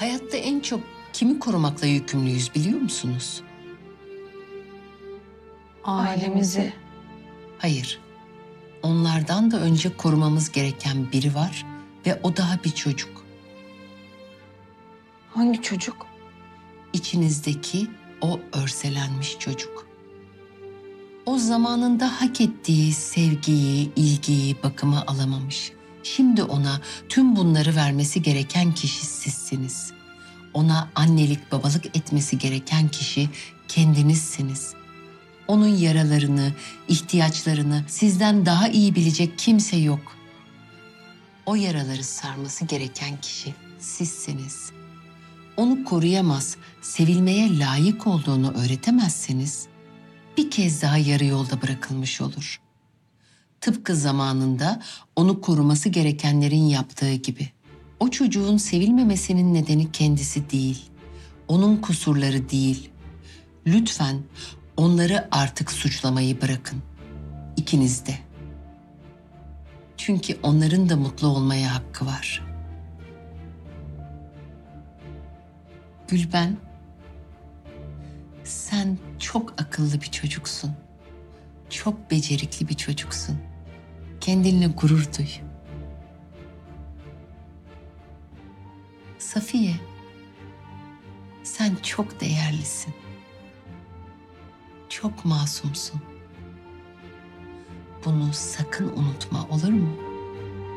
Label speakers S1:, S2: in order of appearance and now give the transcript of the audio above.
S1: Hayatta en çok kimi korumakla yükümlüyüz biliyor musunuz?
S2: Ailemizi.
S1: Hayır. Onlardan da önce korumamız gereken biri var ve o daha bir çocuk.
S2: Hangi çocuk?
S1: İçinizdeki o örselenmiş çocuk. O zamanında hak ettiği sevgiyi, ilgiyi, bakımı alamamış. Şimdi ona tüm bunları vermesi gereken kişi sizsiniz. Ona annelik, babalık etmesi gereken kişi kendinizsiniz. Onun yaralarını, ihtiyaçlarını sizden daha iyi bilecek kimse yok. O yaraları sarması gereken kişi sizsiniz. Onu koruyamaz, sevilmeye layık olduğunu öğretemezseniz bir kez daha yarı yolda bırakılmış olur. Tıpkı zamanında onu koruması gerekenlerin yaptığı gibi. O çocuğun sevilmemesinin nedeni kendisi değil, onun kusurları değil. Lütfen onları artık suçlamayı bırakın. İkiniz de. Çünkü onların da mutlu olmaya hakkı var. Gülben, sen çok akıllı bir çocuksun. Çok becerikli bir çocuksun. Kendinle gurur duy. Safiye, sen çok değerlisin. Çok masumsun. Bunu sakın unutma, olur mu?